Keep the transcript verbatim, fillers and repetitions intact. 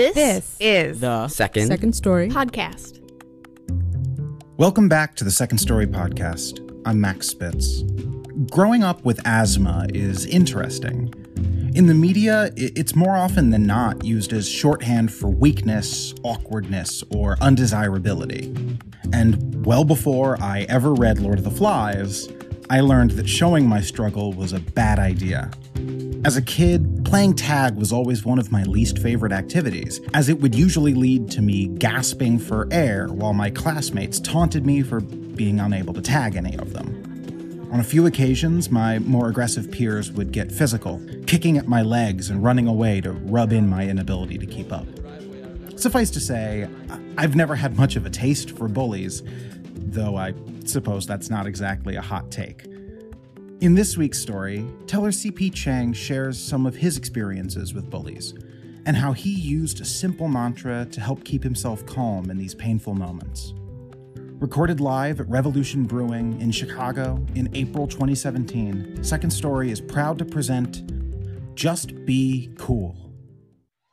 This, This is The Second. Second Story podcast. Welcome back to the Second Story podcast. I'm Max Spitz. Growing up with asthma is interesting. In the media, it's more often than not used as shorthand for weakness, awkwardness, or undesirability. And well before I ever read Lord of the Flies, I learned that showing my struggle was a bad idea. As a kid, playing tag was always one of my least favorite activities, as it would usually lead to me gasping for air while my classmates taunted me for being unable to tag any of them. On a few occasions, my more aggressive peers would get physical, kicking at my legs and running away to rub in my inability to keep up. Suffice to say, I've never had much of a taste for bullies, though I suppose that's not exactly a hot take. In this week's story, teller C P Chang shares some of his experiences with bullies, and how he used a simple mantra to help keep himself calm in these painful moments. Recorded live at Revolution Brewing in Chicago in April twenty seventeen, Second Story is proud to present Just Be Cool.